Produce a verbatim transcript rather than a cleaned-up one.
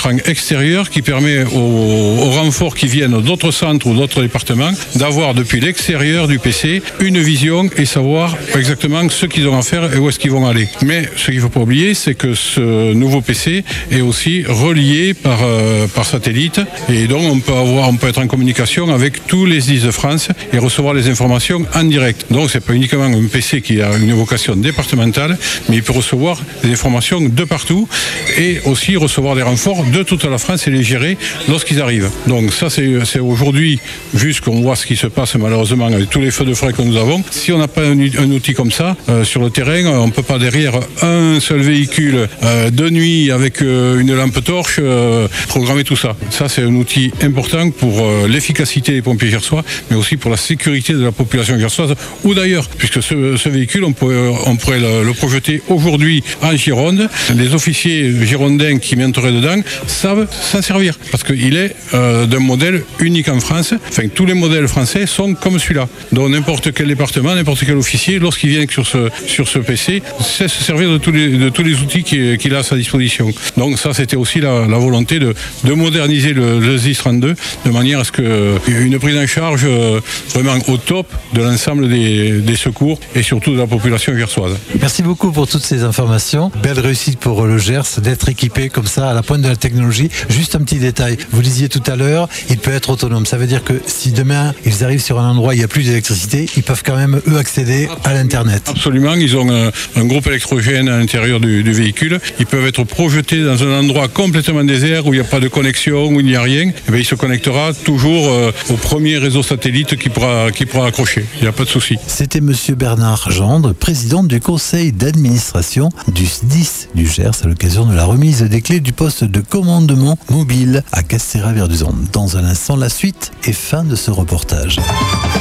écran extérieur qui permet aux, aux renforts qui viennent d'autres centres ou d'autres départements d'avoir depuis l'extérieur du P C une vision et savoir exactement ce qu'ils ont à faire et où est-ce qu'ils vont aller. Mais ce qu'il ne faut pas oublier, c'est que ce nouveau P C est aussi relié par, euh, par satellite et donc on peut, avoir, on peut être en communication avec tous les S D I S de France et recevoir les informations en direct. Donc ce n'est pas uniquement un P C qui a une vocation départementale, mais il peut recevoir des informations de partout et aussi recevoir des renforts de toute la France et les gérer lorsqu'ils arrivent. Donc ça c'est, c'est aujourd'hui, juste qu'on voit ce qui se passe malheureusement avec tous les feux de forêt que nous avons, si on n'a pas un, un outil comme ça, euh, sur le terrain, on ne peut pas derrière un seul véhicule euh, de nuit avec euh, une lampe torche euh, programmer tout ça. Ça c'est un outil important pour euh, l'efficacité des pompiers gersois, mais aussi pour la sécurité de la population gersoise ou d'ailleurs, puisque ce, ce véhicule, on pourrait, on pourrait le, le projeter aujourd'hui en Gironde. Les officiers girondins qui m'entouraient dedans savent s'en servir, parce qu'il est euh, d'un modèle unique en France. Enfin, tous les modèles français sont comme celui-là. Donc n'importe quel département, n'importe quel officier, lorsqu'il vient sur ce, sur ce P C, sait se servir de tous les, de tous les outils qu'il, qu'il a à sa disposition. Donc ça, c'était aussi la, la volonté de, de moderniser le, le S D I S trente-deux, de manière à ce qu'une prise en charge euh, vraiment au top de l'ensemble des, des secours et surtout de la population gersoise. Merci beaucoup pour toutes ces informations. Belle réussite pour le Gers d'être équipé comme ça à la pointe de la technologie. Juste un petit détail, vous disiez tout à l'heure, il peut être autonome. Ça veut dire que si demain ils arrivent sur un endroit où il n'y a plus d'électricité, ils peuvent quand même eux accéder à l'internet. Absolument, ils ont un, un groupe électrogène à l'intérieur du, du véhicule. Ils peuvent être projetés dans un endroit complètement désert où il n'y a pas de connexion, où il n'y a rien. Et bien, il se connectera toujours euh, au premier réseau satellite qui pourra, qui pourra accrocher. Il n'y a pas de souci. C'était monsieur Bernard Gendre, président du conseil d'administration du S D I S du Gers à l'occasion de la remise des clés du poste de commandement mobile à Castéra-Verduzon. Dans un instant, la suite et fin de ce reportage.